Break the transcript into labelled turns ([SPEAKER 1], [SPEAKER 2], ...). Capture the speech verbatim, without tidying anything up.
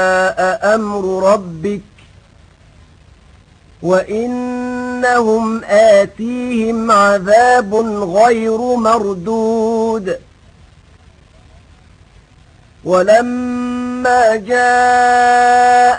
[SPEAKER 1] أمر ربك وإنهم آتيهم عذاب غير مردود ولما جاء